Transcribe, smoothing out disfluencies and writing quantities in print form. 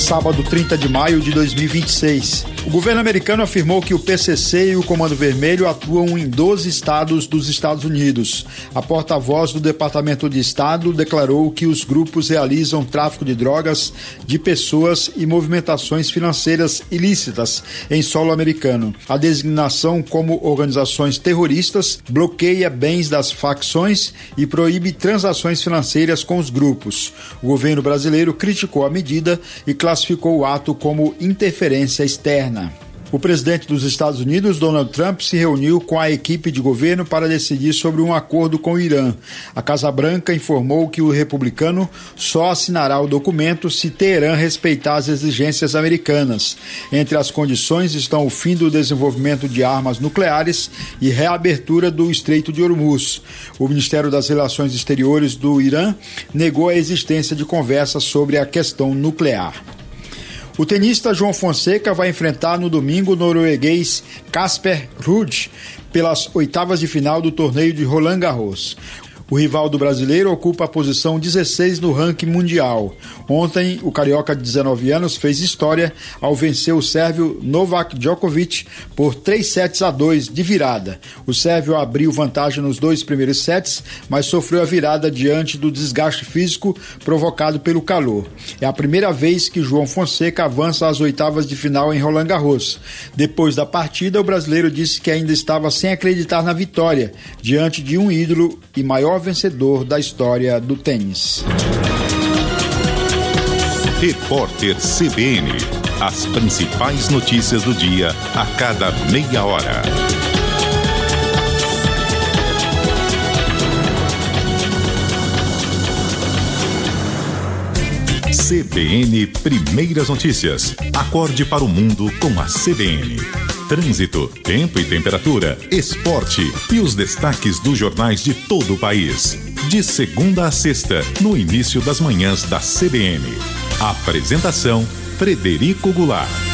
sábado 30 de maio de 2026. O governo americano afirmou que o PCC e o Comando Vermelho atuam em 12 estados dos Estados Unidos. A porta-voz do Departamento de Estado declarou que os grupos realizam tráfico de drogas, de pessoas e movimentações financeiras ilícitas em solo americano. A designação como organizações terroristas bloqueia bens das facções e proíbe transações financeiras com os grupos. O governo brasileiro criticou a medida e classificou o ato como interferência externa. O presidente dos Estados Unidos, Donald Trump, se reuniu com a equipe de governo para decidir sobre um acordo com o Irã. A Casa Branca informou que o republicano só assinará o documento se Teherã respeitar as exigências americanas. Entre as condições estão o fim do desenvolvimento de armas nucleares e reabertura do Estreito de Hormuz. O Ministério das Relações Exteriores do Irã negou a existência de conversas sobre a questão nuclear. O tenista João Fonseca vai enfrentar no domingo o norueguês Casper Ruud pelas oitavas de final do torneio de Roland Garros. O rival do brasileiro ocupa a posição 16 no ranking mundial. Ontem, o carioca de 19 anos fez história ao vencer o sérvio Novak Djokovic por 3-2 de virada. O sérvio abriu vantagem nos 2 primeiros sets, mas sofreu a virada diante do desgaste físico provocado pelo calor. É a primeira vez que João Fonseca avança às oitavas de final em Roland Garros. Depois da partida, o brasileiro disse que ainda estava sem acreditar na vitória, diante de um ídolo e maior vencedor da história do tênis. Repórter CBN. As principais notícias do dia a cada meia hora. CBN Primeiras Notícias. Acorde para o mundo com a CBN. Trânsito, tempo e temperatura, esporte e os destaques dos jornais de todo o país. De segunda a sexta, no início das manhãs da CBN. Apresentação: Frederico Goulart.